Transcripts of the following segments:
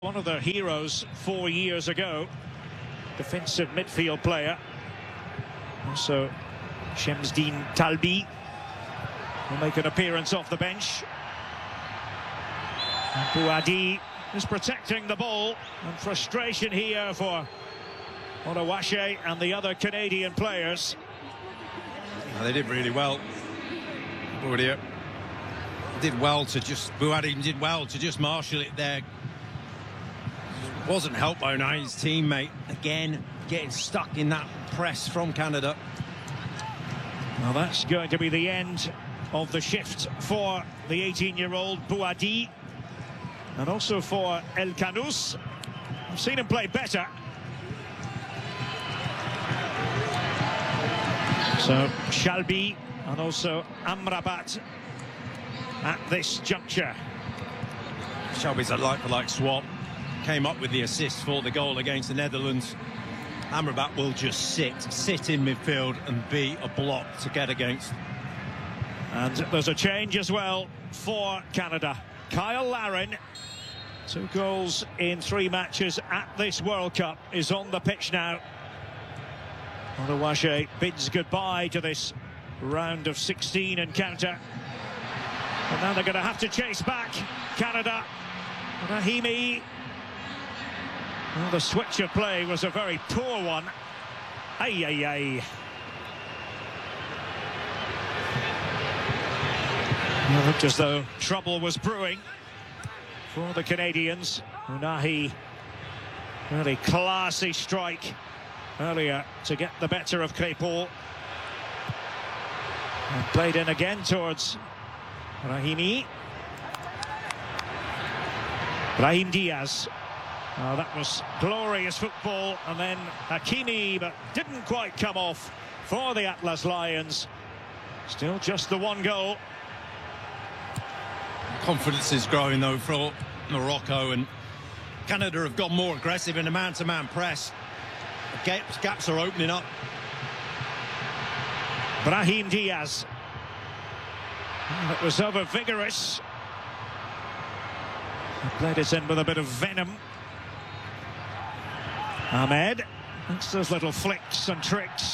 One of their heroes 4 years ago, defensive midfield player. Also, Shemsdeen Talbi will make an appearance off the bench. Bouhaddi is protecting the ball, and frustration here for Onawashe and the other Canadian players. They did really well. Bouhaddi did well to just marshal it there. Wasn't helped by Unahi's teammate. Again, getting stuck in that press from Canada. Well, that's going to be the end of the shift for the 18-year-old Bouhaddi, and also for Elkanous. I've seen him play better. So Shalbi and also Amrabat at this juncture. Shelby's a like-for-like swap. Came up with the assist for the goal against the Netherlands. Amrabat will just sit in midfield and be a block to get against. And there's a change as well for Canada. Kyle Larin, 2 goals in 3 matches at this World Cup, is on the pitch now. Onawashe bids goodbye to this round of 16 encounter. And now they're going to have to chase back Canada. Rahimi. Well, the switch of play was a very poor one. Ay, ay, ay. It looked as though trouble was brewing for the Canadians. Unahi, really classy strike earlier to get the better of Crépol. And played in again towards Rahimi. Brahim Diaz. Oh, that was glorious football, and then Hakimi, but didn't quite come off for the Atlas Lions. Still just the 1 goal. Confidence is growing though for Morocco, and Canada have got more aggressive in a man-to-man press. Gaps are opening up. Brahim Diaz. It was over vigorous. He played it in with a bit of venom. Ahmed, it's those little flicks and tricks.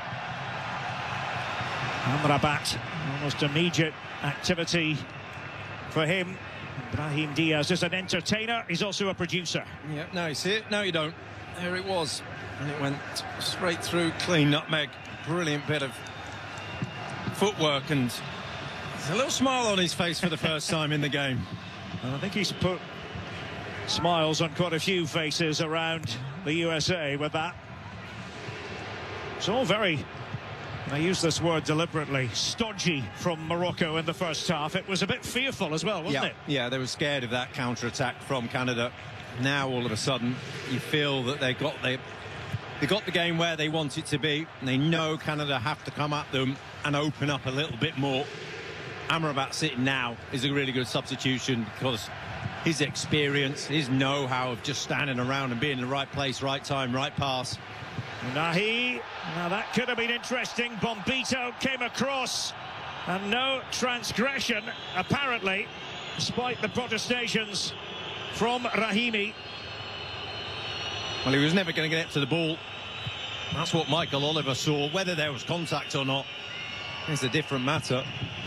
Amrabat, almost immediate activity for him. Brahim Diaz is an entertainer, he's also a producer. Yeah, now you see it, now you don't. There it was, and it went straight through, clean nutmeg. Brilliant bit of footwork, and there's a little smile on his face for the first time in the game. I think he's put smiles on quite a few faces around the USA with that. It's all very, and I use this word deliberately, stodgy from Morocco in the first half. It was a bit fearful as well, wasn't it? Yeah, they were scared of that counter-attack from Canada. Now all of a sudden you feel that they got the game where they want it to be, and they know Canada have to come at them and open up a little bit more. Amrabat sitting now is a really good substitution, because his experience, his know-how of just standing around and being in the right place, right time, right pass. Nahi, now that could have been interesting. Bombito came across, and no transgression, apparently, despite the protestations from Rahimi. Well, he was never going to get to the ball. That's what Michael Oliver saw. Whether there was contact or not is a different matter.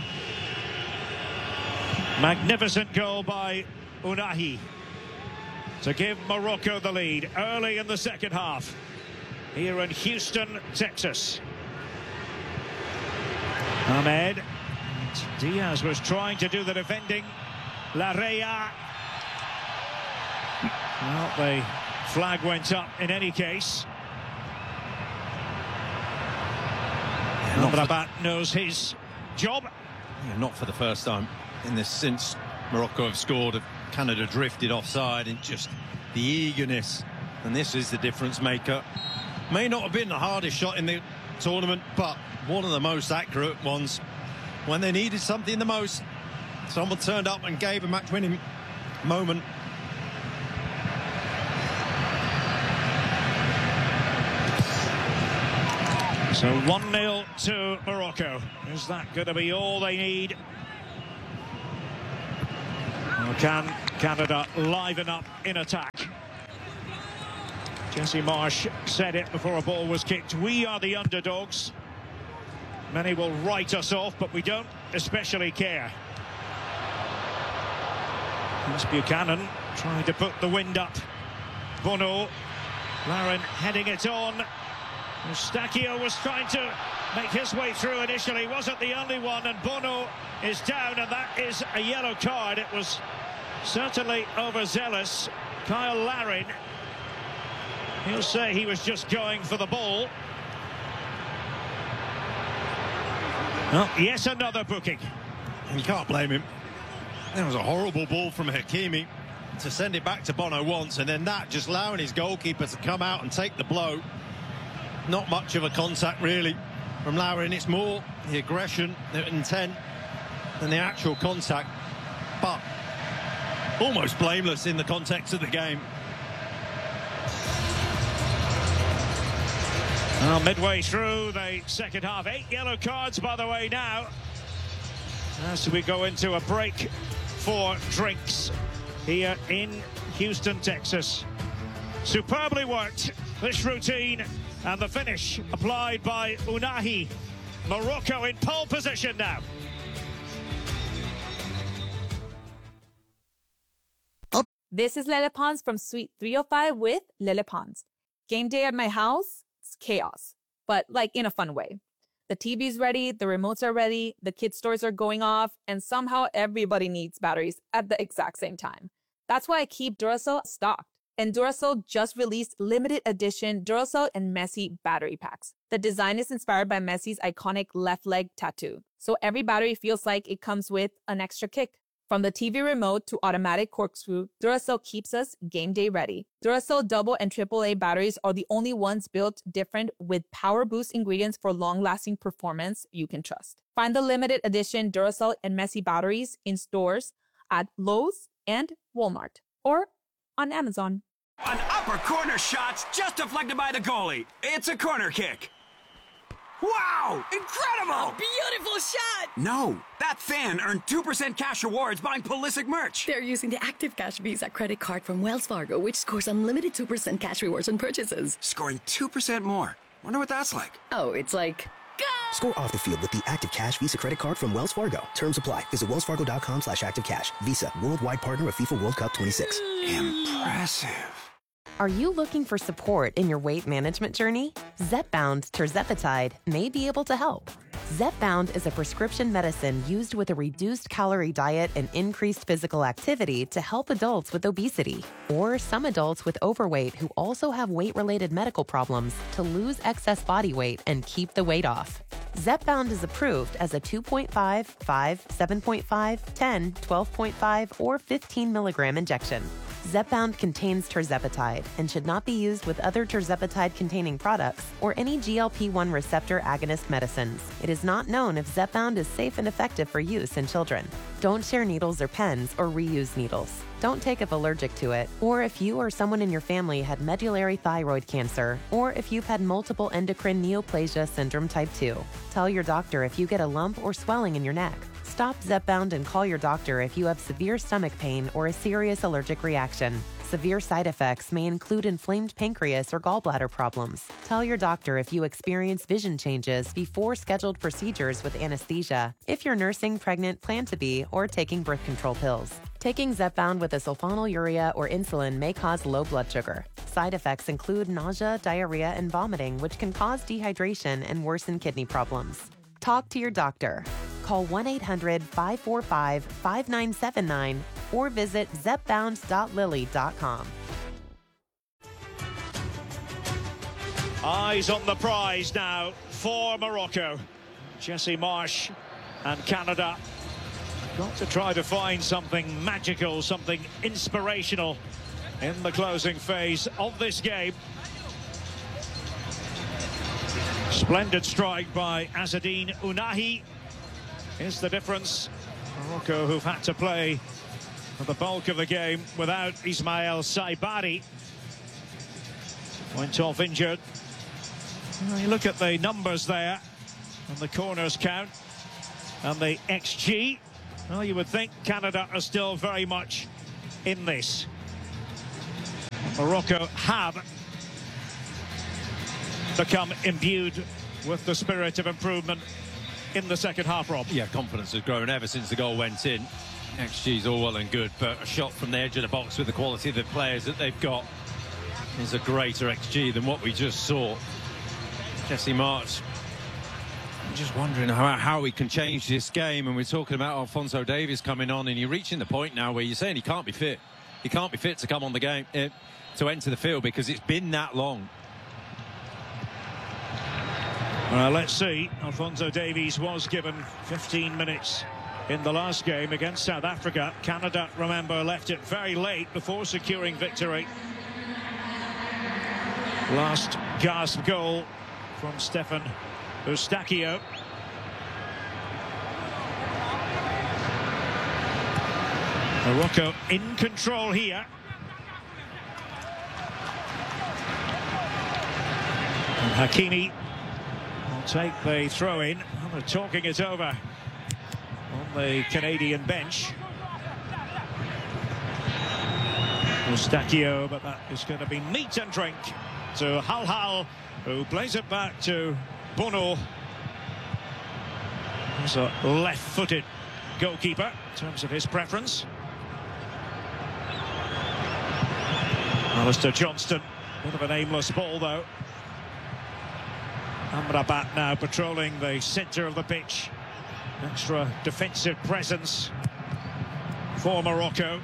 Magnificent goal by Unahi to give Morocco the lead early in the second half here in Houston, Texas. Ahmed. And Diaz was trying to do the defending. Larrea. Well, the flag went up in any case. Amrabat knows his job. Yeah, not for the first time in this since Morocco have scored. Canada drifted offside, and just the eagerness, and this is the difference maker. May not have been the hardest shot in the tournament, but one of the most accurate ones. When they needed something the most, someone turned up and gave a match-winning moment. So 1-0 to Morocco. Is that going to be all they need? Or can Canada liven up in attack. Jesse Marsch said it before a ball was kicked. We are the underdogs. Many will write us off, but we don't especially care. Here's Buchanan trying to put the wind up. Bono, Larin heading it on. Eustáquio was trying to make his way through initially, wasn't the only one, and Bono is down, and that is a yellow card. It was certainly overzealous. Kyle Larin, he'll say he was just going for the ball. Well, yes, another booking. You can't blame him. That was a horrible ball from Hakimi to send it back to Bono once, and then that just allowing his goalkeeper to come out and take the blow. Not much of a contact really from Larin. It's more the aggression, the intent than the actual contact, but almost blameless in the context of the game. Well, midway through the second half, 8 yellow cards by the way now, as we go into a break for drinks here in Houston, Texas. Superbly worked, this routine, and the finish applied by Ounahi. Morocco in pole position now. This is Lele Pons from Suite 305 with Lele Pons. Game day at my house, it's chaos, but like in a fun way. The TV's ready, the remotes are ready, the kids' toys are going off, and somehow everybody needs batteries at the exact same time. That's why I keep Duracell stocked. And Duracell just released limited edition Duracell and Messi battery packs. The design is inspired by Messi's iconic left leg tattoo, so every battery feels like it comes with an extra kick. From the TV remote to automatic corkscrew, Duracell keeps us game day ready. Duracell double and AAA batteries are the only ones built different with power boost ingredients for long-lasting performance you can trust. Find the limited edition Duracell and Messi batteries in stores at Lowe's and Walmart or on Amazon. An upper corner shot's just deflected by the goalie. It's a corner kick. Wow! Incredible! Beautiful shot! No, that fan earned 2% cash rewards buying Pulisic merch. They're using the Active Cash Visa credit card from Wells Fargo, which scores unlimited 2% cash rewards on purchases. Scoring 2% more. Wonder what that's like. Oh, it's like... Go! Score off the field with the Active Cash Visa credit card from Wells Fargo. Terms apply. Visit wellsfargo.com/activecash. Visa, worldwide partner of FIFA World Cup 26. Impressive. Are you looking for support in your weight management journey? Zepbound tirzepatide may be able to help. Zepbound is a prescription medicine used with a reduced calorie diet and increased physical activity to help adults with obesity or some adults with overweight who also have weight-related medical problems to lose excess body weight and keep the weight off. Zepbound is approved as a 2.5, 5, 7.5, 10, 12.5, or 15 milligram injection. Zepbound contains tirzepatide and should not be used with other tirzepatide-containing products or any GLP-1 receptor agonist medicines. It is not known if Zepbound is safe and effective for use in children. Don't share needles or pens or reuse needles. Don't take if allergic to it, or if you or someone in your family had medullary thyroid cancer, or if you've had multiple endocrine neoplasia syndrome type 2. Tell your doctor if you get a lump or swelling in your neck. Stop Zepbound and call your doctor if you have severe stomach pain or a serious allergic reaction. Severe side effects may include inflamed pancreas or gallbladder problems. Tell your doctor if you experience vision changes before scheduled procedures with anesthesia, if you're nursing, pregnant, plan to be, or taking birth control pills. Taking Zepbound with a sulfonylurea or insulin may cause low blood sugar. Side effects include nausea, diarrhea, and vomiting, which can cause dehydration and worsen kidney problems. Talk to your doctor. Call 1-800-545-5979 or visit zepbound.lilly.com. Eyes on the prize now for Morocco. Jesse Marsch and Canada got to try to find something magical, something inspirational in the closing phase of this game. Splendid strike by Azzedine Ounahi is the difference. Morocco, who've had to play for the bulk of the game without Ismaël Saibari, went off injured. Well, you look at the numbers there and the corners count and the XG. Well, you would think Canada are still very much in this. Morocco have become imbued with the spirit of improvement in the second half, Rob. Yeah, confidence has grown ever since the goal went in. XG's all well and good, but a shot from the edge of the box with the quality of the players that they've got is a greater XG than what we just saw. Jesse Marsch, I'm just wondering how he can change this game, and we're talking about Alphonso Davies coming on, and you're reaching the point now where you're saying he can't be fit. He can't be fit to come on the game, to enter the field, because it's been that long. Let's see. Alphonso Davies was given 15 minutes in the last game against South Africa. Canada, remember, left it very late before securing victory. Last gasp goal from Stefan Eustáquio. Morocco in control here. And Hakimi will take the throw-in. They're talking it over on the Canadian bench. Eustáquio, but that is going to be meat and drink to Hal, who plays it back to Bono. He's a left-footed goalkeeper in terms of his preference. Alistair Johnston, bit of an aimless ball though. Amrabat now patrolling the centre of the pitch. Extra defensive presence for Morocco.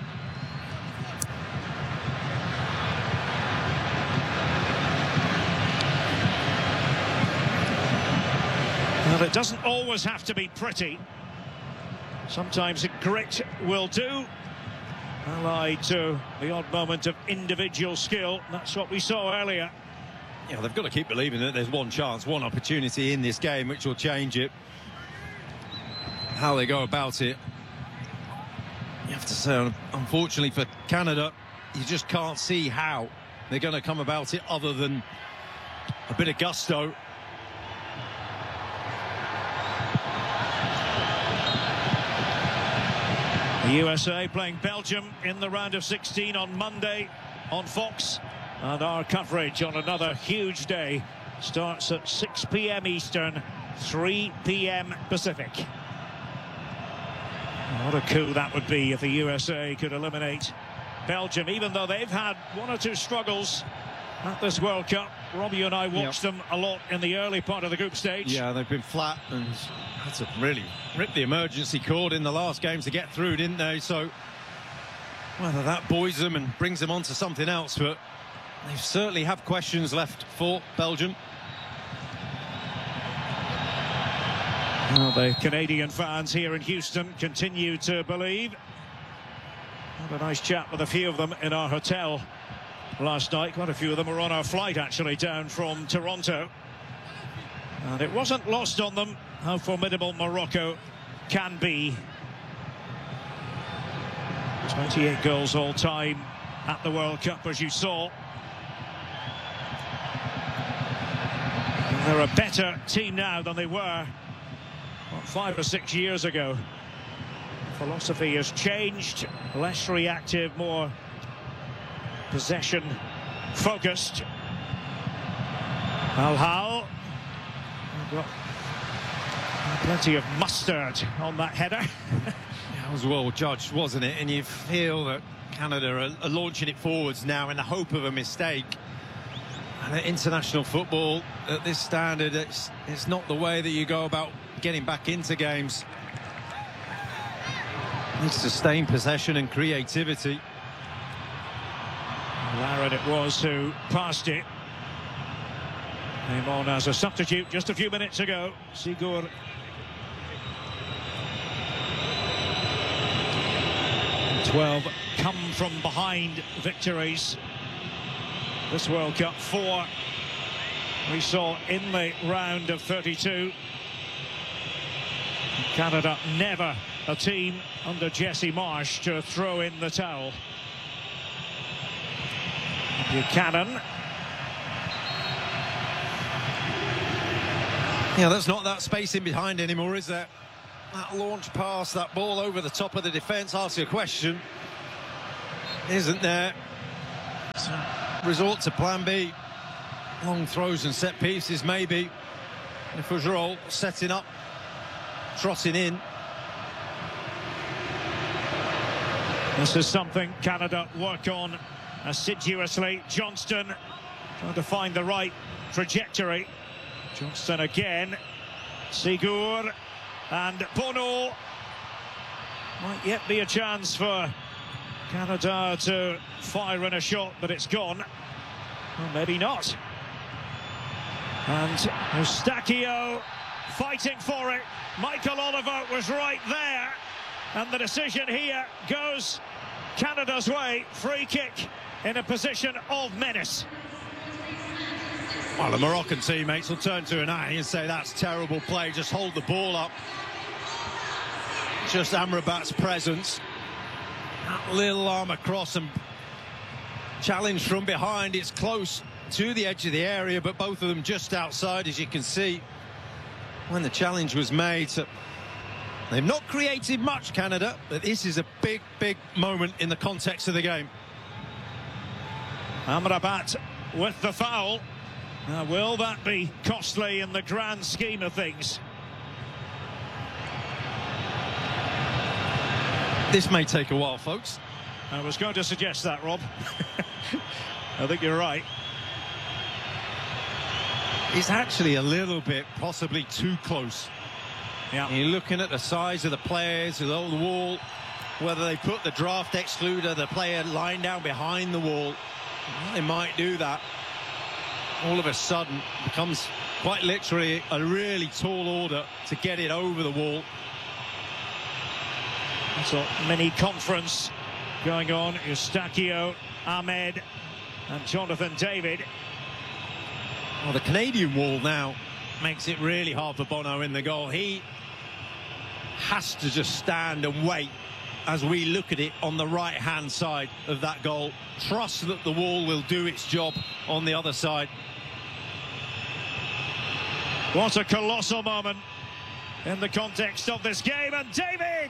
Well, it doesn't always have to be pretty. Sometimes grit will do, allied to the odd moment of individual skill. That's what we saw earlier. Yeah, they've got to keep believing that there's one chance, one opportunity in this game which will change it. How they go about it, you have to say, unfortunately for Canada, you just can't see how they're going to come about it other than a bit of gusto. The USA playing Belgium in the round of 16 on Monday on Fox. And our coverage on another huge day starts at 6 p.m. Eastern, 3 p.m. Pacific. What a coup that would be if the USA could eliminate Belgium, even though they've had one or two struggles at this World Cup. Robbie and I watched them a lot in the early part of the group stage. Yeah, they've been flat and had to really rip the emergency cord in the last game to get through, didn't they? So whether that buoys them and brings them on to something else, but they certainly have questions left for Belgium. Well, the Canadian fans here in Houston continue to believe. Had a nice chat with a few of them in our hotel last night. Quite a few of them were on our flight actually down from Toronto. And it wasn't lost on them how formidable Morocco can be. 28 goals all time at the World Cup, as you saw. And they're a better team now than they were 5 or 6 years ago. Philosophy has changed, less reactive, more possession focused. Al got plenty of mustard on that header. That was well judged, wasn't it? And you feel that Canada are launching it forwards now in the hope of a mistake. And at international football at this standard, it's not the way that you go about getting back into games. Needs sustained possession and creativity. Larin it was who passed it. Came on as a substitute just a few minutes ago. Sigur. And 12 come from behind victories. This World Cup, 4 we saw in the round of 32. Canada never a team under Jesse Marsch to throw in the towel. Buchanan. Yeah, there's not that space in behind anymore, is there? That launch pass, that ball over the top of the defence asks you a question. isn't there? So, resort to plan B. Long throws and set pieces, maybe. If Fujrol setting up, trotting in. This is something Canada work on assiduously. Johnston trying to find the right trajectory. Johnston again. Sigur and Bono. Might yet be a chance for Canada to fire in a shot, but it's gone. Well, maybe not. And Eustachio fighting for it. Michael Oliver was right there. And the decision here goes Canada's way. Free kick in a position of menace. Well, the Moroccan teammates will turn to an eye and say that's terrible play. Just hold the ball up. Just Amrabat's presence. That little arm across and challenge from behind. It's close to the edge of the area, but both of them just outside, as you can see, when the challenge was made. So they've not created much, Canada, but this is a big, big moment in the context of the game. Amrabat with the foul. Now, will that be costly in the grand scheme of things? This may take a while, folks. I was going to suggest that, Rob. I think you're right. It's actually a little bit possibly too close. Yeah. You're looking at the size of the players, the wall, whether they put the draft excluder, the player lying down behind the wall. They might do that. All of a sudden, becomes quite literally a really tall order to get it over the wall. So mini conference going on. Eustachio, Ahmed and Jonathan David. Well, the Canadian wall now makes it really hard for Bono in the goal. He has to just stand and wait as we look at it on the right-hand side of that goal. Trust that the wall will do its job on the other side. What a colossal moment in the context of this game. And David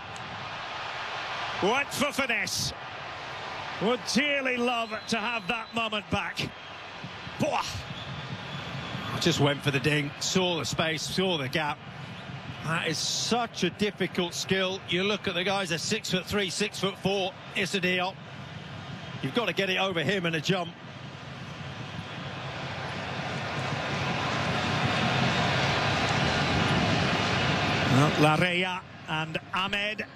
went for finesse. Would dearly love to have that moment back. Boah. Just went for the ding, saw the space, saw the gap. That is such a difficult skill. You look at the guys, they're 6'3", 6'4". Issa Diop. You've got to get it over him in a jump. Larea and Ahmed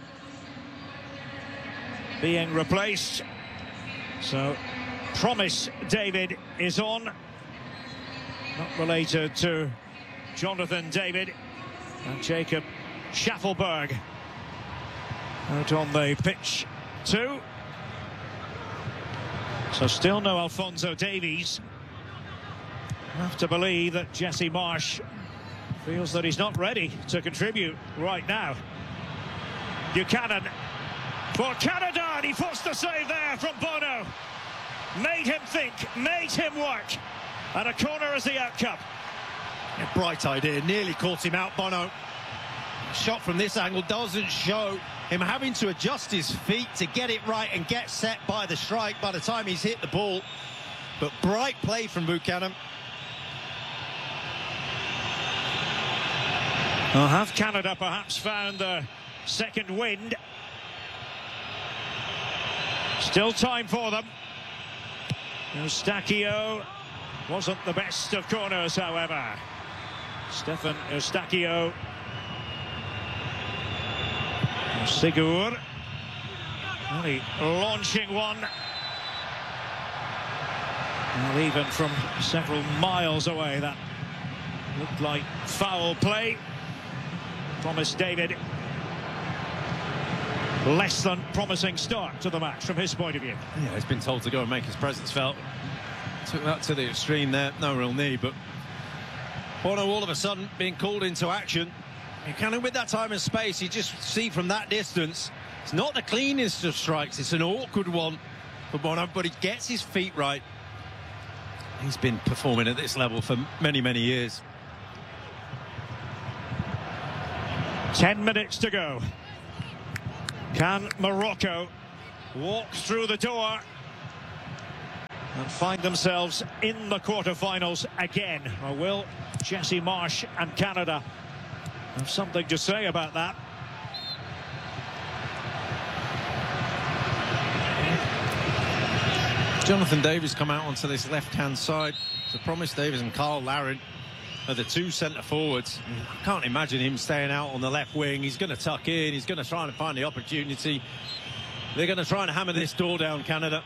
being replaced. So Promise David is on. Not related to Jonathan David. And Jacob Schaffelberg out on the pitch too. So still no Alphonso Davies. I have to believe that Jesse Marsch feels that he's not ready to contribute right now. Buchanan for Canada, and he forced the save there from Bono. Made him think, made him work, and a corner is the outcome. A bright idea, nearly caught him out, Bono. Shot from this angle doesn't show him having to adjust his feet to get it right and get set by the strike by the time he's hit the ball. But bright play from Buchanan. Well, have Canada perhaps found the second wind? Still time for them. Eustachio wasn't the best of corners, however. Stefan Eustachio. Sigur. Really launching one. Well, even from several miles away, that looked like foul play. Promise David. Less than promising start to the match from his point of view. Yeah, he's been told to go and make his presence felt. Took that to the extreme there, no real need, but Bono all of a sudden being called into action. Buchanan with that time and space, you just see from that distance, it's not the cleanest of strikes, it's an awkward one for Bono, but he gets his feet right. He's been performing at this level for many, many years. 10 minutes to go. Can Morocco walk through the door and find themselves in the quarterfinals again. Or will Jesse Marsch and Canada have something to say about that? Jonathan Davies come out onto this left-hand side. So Promise Davies and Carl Larin are the two centre forwards. I can't imagine him staying out on the left wing. He's going to tuck in. He's going to try and find the opportunity. They're going to try and hammer this door down, Canada.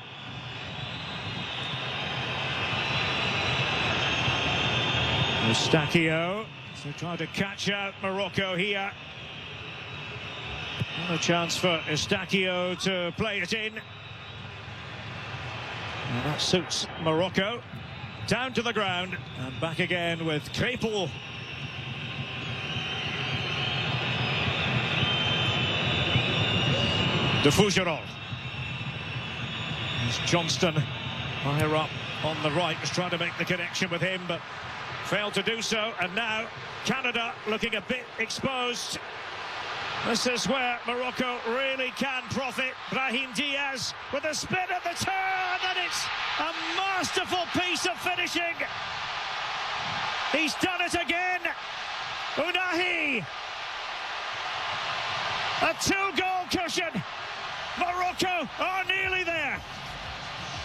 Eustáquio to try to catch out Morocco here. And a chance for Eustáquio to play it in. And that suits Morocco. Down to the ground and back again with Crépel. De Fougerolles. There's Johnston higher up on the right, was trying to make the connection with him, but failed to do so. And now Canada looking a bit exposed. This is where Morocco really can profit. Brahim Diaz with a spin at the turn, and it's a masterful piece of finishing. He's done it again. Ounahi. A 2-goal cushion. Morocco are nearly there.